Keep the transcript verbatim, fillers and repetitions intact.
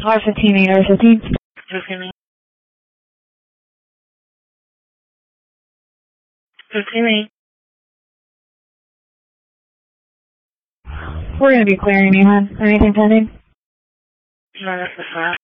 R fifteen, eight R fifteen. fifteen. fifteen. We're going to be clearing you, hon. Anything pending? No, that's the front.